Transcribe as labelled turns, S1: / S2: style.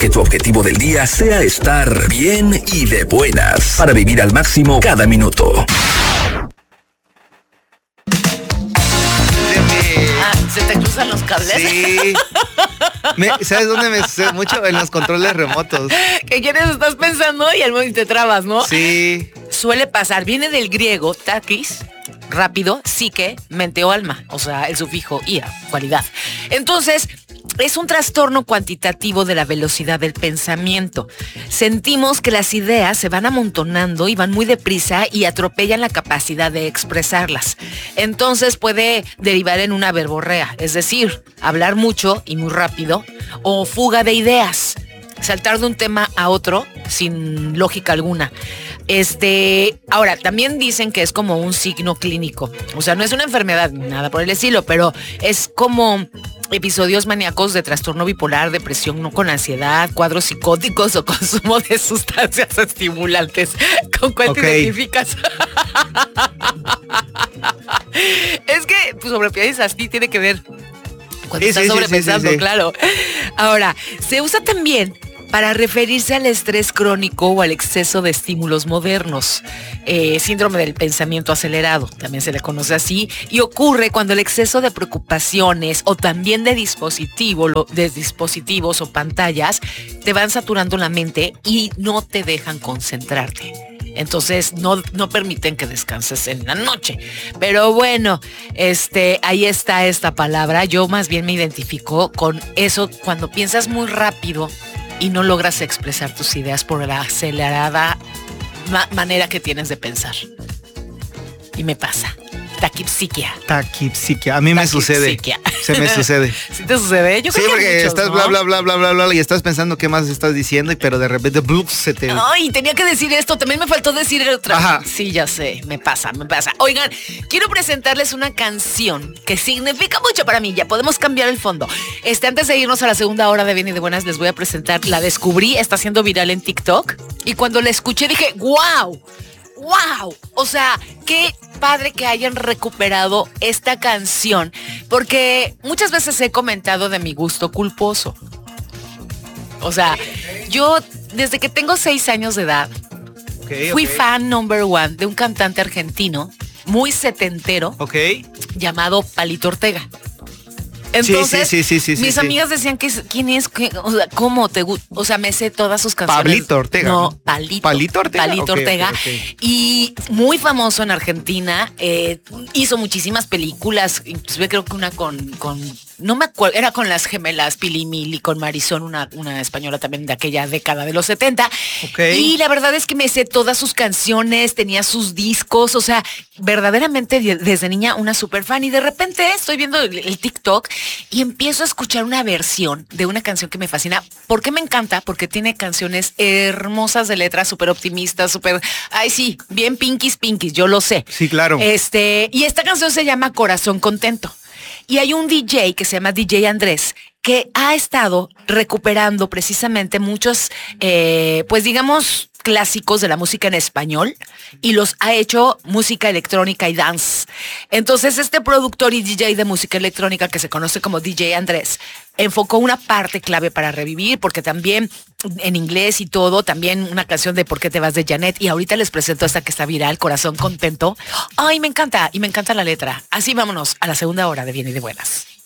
S1: que tu objetivo del día sea estar bien y de buenas para vivir al máximo cada minuto.
S2: ¿Se te cruzan los cables?
S3: Sí. ¿Sabes dónde me sucede mucho? En los controles remotos.
S2: ¿Qué quieres? Estás pensando y al momento te trabas, ¿no?
S3: Sí.
S2: Suele pasar. Viene del griego takis, rápido, psique, mente o alma. O sea, el sufijo ia, cualidad. Entonces, es un trastorno cuantitativo de la velocidad del pensamiento. Sentimos que las ideas se van amontonando y van muy deprisa y atropellan la capacidad de expresarlas. Entonces puede derivar en una verborrea, es decir, hablar mucho y muy rápido, o fuga de ideas, saltar de un tema a otro sin lógica alguna. Ahora, también dicen que es como un signo clínico. O sea, no es una enfermedad, nada por el estilo, pero es como episodios maníacos de trastorno bipolar, depresión no con ansiedad, cuadros psicóticos o consumo de sustancias estimulantes. ¿Con cuál te identificas? Es que pues, sobrepiensas, sí tiene que ver cuando estás sobrepensando, claro. Ahora, se usa también para referirse al estrés crónico o al exceso de estímulos modernos. Síndrome del pensamiento acelerado, también se le conoce así, y ocurre cuando el exceso de preocupaciones o también de dispositivos o pantallas te van saturando la mente y no te dejan concentrarte. Entonces no permiten que descanses en la noche. Pero bueno, ahí está esta palabra. Yo más bien me identifico con eso cuando piensas muy rápido y no logras expresar tus ideas por la acelerada manera que tienes de pensar. Y me pasa. Taquipsiquia.
S3: A mí me sucede. Se me sucede.
S2: ¿Sí te sucede? Yo creo que
S3: porque
S2: muchos,
S3: estás
S2: ¿no?
S3: bla, y estás pensando qué más estás diciendo, pero de repente se te...
S2: Ay, tenía que decir esto. También me faltó decir otra.
S3: Ajá.
S2: Sí, ya sé. Me pasa. Oigan, quiero presentarles una canción que significa mucho para mí. Ya podemos cambiar el fondo. Antes de irnos a la segunda hora de Bien y de Buenas, les voy a presentar. La descubrí, está siendo viral en TikTok. Y cuando la escuché dije, ¡wow! ¡Wow! O sea, qué padre que hayan recuperado esta canción, porque muchas veces he comentado de mi gusto culposo. O sea, yo desde que tengo 6 años de edad, fui fan number one de un cantante argentino muy setentero llamado Palito Ortega. Entonces, mis amigas decían que quién es, o sea, cómo te gusta, o sea, me sé todas sus canciones.
S3: Pablito Ortega.
S2: No, Palito Ortega. Y muy famoso en Argentina, hizo muchísimas películas, inclusive creo que una con no me acuerdo, era con las gemelas Pili Mili, con Marisol, una española también de aquella década de los 70. Y la verdad es que me sé todas sus canciones, tenía sus discos, o sea, verdaderamente desde niña una super fan. Y de repente estoy viendo el TikTok y empiezo a escuchar una versión de una canción que me fascina. ¿Por qué me encanta? Porque tiene canciones hermosas de letras, súper optimistas, súper, ay sí, bien pinkies, yo lo sé.
S3: Sí, claro.
S2: Y esta canción se llama Corazón Contento. Y hay un DJ que se llama DJ Andrés que ha estado recuperando precisamente muchos, pues digamos, clásicos de la música en español y los ha hecho música electrónica y dance. Entonces este productor y DJ de música electrónica que se conoce como DJ Andrés enfocó una parte clave para revivir, porque también en inglés y todo, también una canción de ¿Por qué te vas de Janet? Y ahorita les presento esta que está viral, Corazón Contento. Ay, me encanta, y me encanta la letra. Así vámonos a la segunda hora de Bien y de Buenas.